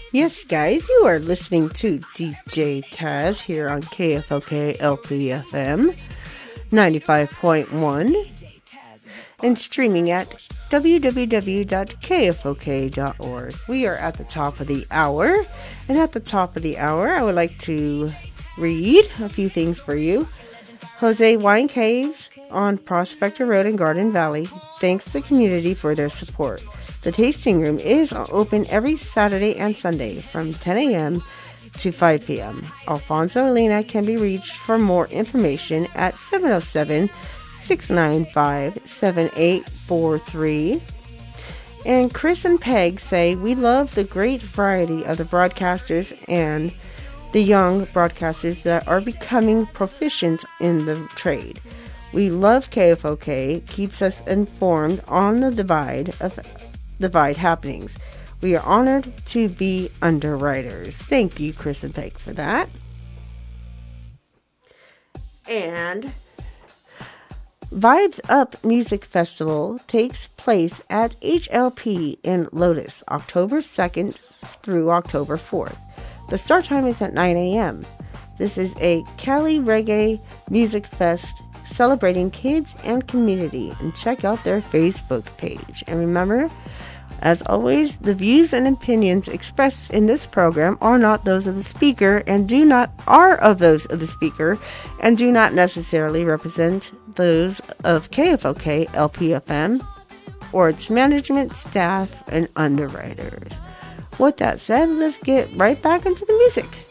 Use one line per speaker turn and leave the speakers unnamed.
Yes, guys, you are listening to DJ Taz here on KFOK LPFM 95.1 and streaming at www.kfok.org. We are at the top of the hour, and at the top of the hour, I would like to read a few things for you. Jose Wine Caves on Prospector Road in Garden Valley thanks the community for their support. The tasting room is open every Saturday and Sunday from 10 a.m. to 5 p.m. Alfonso Alina can be reached for more information at 707-695-7843. And Chris and Peg say, we love the great variety of the broadcasters and the young broadcasters that are becoming proficient in the trade. We love KFOK, keeps us informed on the divide happenings. We are honored to be underwriters. Thank you, Chris and Peg, for that. And Vibes Up Music Festival takes place at HLP in Lotus, October 2nd through October 4th. The start time is at 9 a.m. This is a Cali Reggae Music Fest celebrating kids and community. And check out their Facebook page. And remember, as always, the views and opinions expressed in this program are not those of the speaker and do not necessarily represent those of KFOK LPFM or its management, staff, and underwriters. With that said, let's get right back into the music.